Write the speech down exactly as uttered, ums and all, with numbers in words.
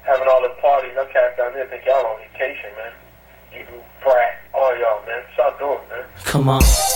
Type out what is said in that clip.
having all the parties. I cats down there think y'all on vacation, man. You brat, all y'all, man. Stop doing it, man. Come on.